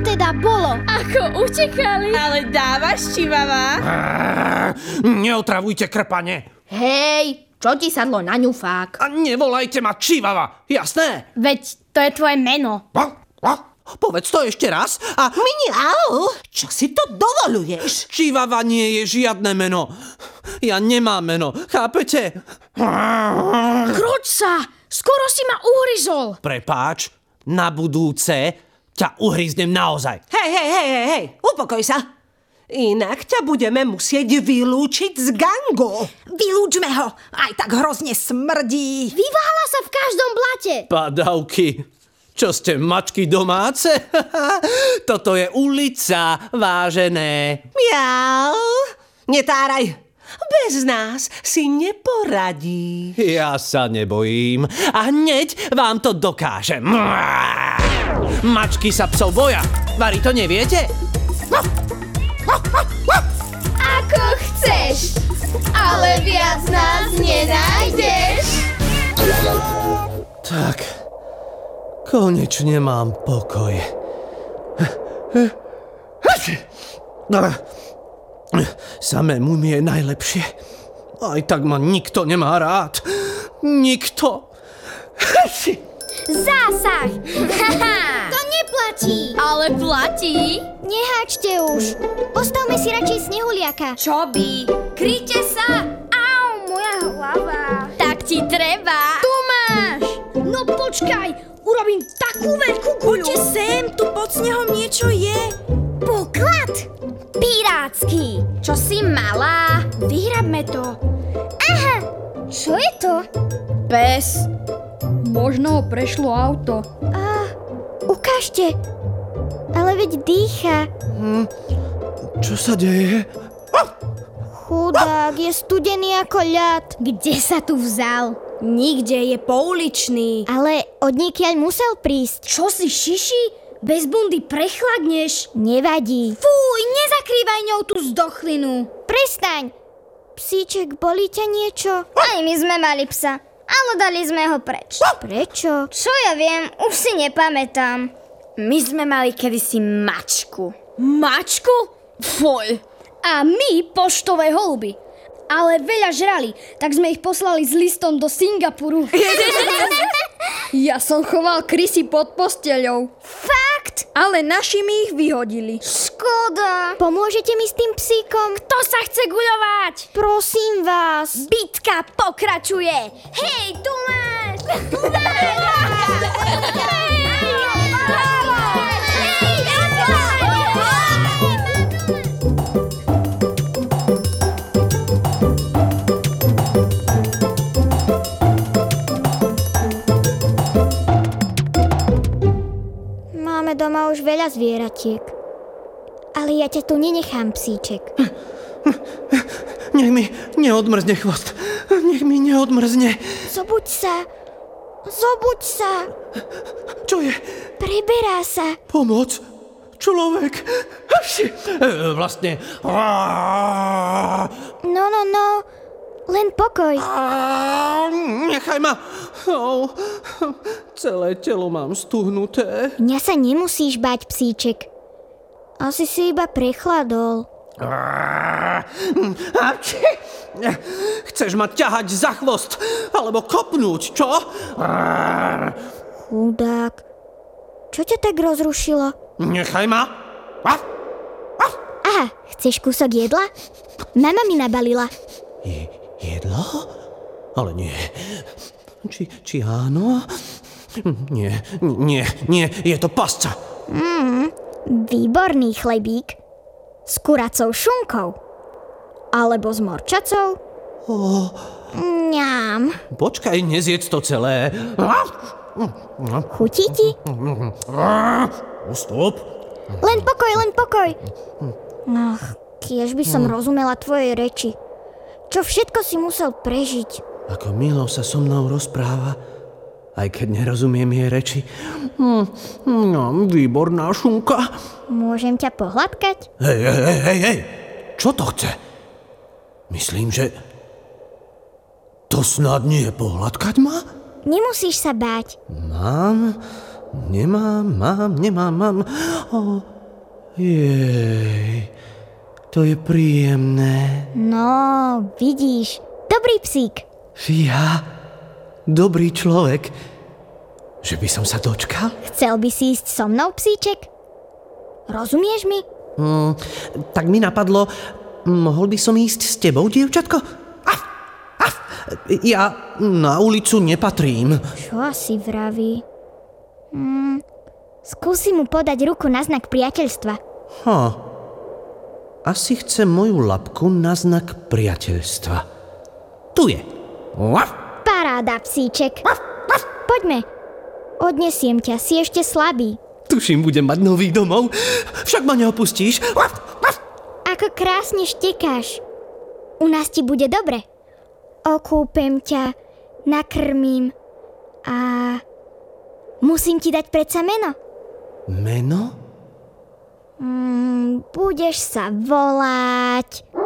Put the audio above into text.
teda bolo? Ako utekali? Ale dávaš, čivava? Neotravujte krpane. Hej, čo ti sadlo na ňufák? A nevolajte ma čivava, jasné? Veď to je tvoje meno. Povedz to ešte raz a... Miniau, čo si to dovoluješ? Čivava nie je žiadne meno. Ja nemám meno, chápete? Kroč sa! Skoro si ma uhryzol. Prepáč, na budúce ťa uhryznem naozaj. Hej, upokoj sa. Inak ťa budeme musieť vylúčiť z gangu. Vylúčme ho, aj tak hrozne smrdí. Vyvála sa v každom blate. Padavky. Čo ste, mačky domáce? Toto je ulica, vážené. Miau, netáraj. Bez nás si neporadí. Ja sa nebojím a hneď vám to dokážem. Mačky sa psov boja. Vari, to neviete? Ako chceš, ale viac nás nenájdeš. Tak, konečne mám pokoj. Samému mi je najlepšie. Aj tak ma nikto nemá rád. Nikto. Zásah! To neplatí. Ale platí? Neháčte už. Postavme si radšej Snehuliaka. Čo by? Kryte sa! Au, moja hlava. Tak ti treba. Tu máš. No počkaj, urobím takú veľkú guľu. Poďte sem, tu pod snehom niečo je. Poklad! Pirátsky. Čo si malá? Vyhrabme to. Aha, čo je to? Pes. Možno ho prešlo auto. Ukážte. Ale veď dýcha. Čo sa deje? Chudák, je studený ako ľad. Kde sa tu vzal? Nikde, je pouličný. Ale odniekiaľ musel prísť. Čo si šiši? Bez bundy prechladneš. Nevadí. Fuj, nezakrývaj ňou tú zdochlinu. Prestaň. Psíček, bolí ťa niečo? Aj my sme mali psa, ale dali sme ho preč. Prečo? Čo ja viem, už si nepamätám. My sme mali kedysi mačku. Mačku? Fuj. A my poštové holuby. Ale veľa žrali, tak sme ich poslali s listom do Singapuru. Ja som choval krysy pod posteľou. Fakt? Ale naši mi ich vyhodili. Škoda. Pomôžete mi s tým psíkom? Kto sa chce guľovať? Prosím vás. Bitka pokračuje. Hej, tu máš! Tu Máme doma už veľa zvieratiek. Ale ja ťa tu nenechám, psíček. Nech mi neodmrzne chvost. Nech mi neodmrzne. Zobuď sa. Zobuď sa. Čo je? Preberá sa. Pomoc. Človek. Vlastne. No. Len pokoj. Nechaj ma. Celé telo mám stuhnuté. Mňa sa nemusíš báť, psíček. Asi si iba prechladol. Chceš ma ťahať za chvost alebo kopnúť, čo? Chudák. Čo ťa tak rozrušilo? Nechaj ma. Aha, chceš kúsok jedla? Mama mi nabalila. Jedlo? Ale nie. Či áno? Nie, je to pasca. Výborný chlebík. S kuracou šunkou. Alebo s morčacou. Ňám. Počkaj, nezjedz to celé. Chutí ti? Stop. Len pokoj. Ach, kiež by som rozumela tvojej reči. Čo všetko si musel prežiť. Ako milo sa so mnou rozpráva, aj keď nerozumiem jej reči. Výborná šunka. Môžem ťa pohľadkať? Hej, čo to chce? Myslím, že to snad nie je pohľadkať ma? Nemusíš sa báť. Mám Nemám. Jej, to je príjemné. No, vidíš, dobrý psík. Ja, dobrý človek. Že by som sa dočkal? Chcel by si ísť so mnou, psíček? Rozumieš mi? Tak mi napadlo, mohol by som ísť s tebou, dievčatko? Ja na ulicu nepatrím. Čo asi vraví? Skúsi mu podať ruku na znak priateľstva. Asi chce moju labku na znak priateľstva. Tu je. Paráda, psíček. Poďme. Odnesiem ťa, si ešte slabý. Tuším, budem mať nový domov. Však ma neopustíš. Ako krásne štekáš. U nás ti bude dobre. Okúpem ťa, nakrmím a musím ti dať predsa meno. Meno? Budeš sa volať...